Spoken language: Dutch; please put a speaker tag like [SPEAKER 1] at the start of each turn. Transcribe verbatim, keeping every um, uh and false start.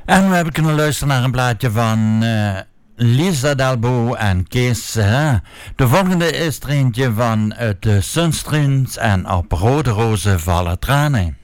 [SPEAKER 1] En we hebben kunnen luisteren naar een plaatje van uh, Lisa Dalbo en Kees. Uh. De volgende is er eentje van uh, de Sunstreams en op rode rozen vallen tranen.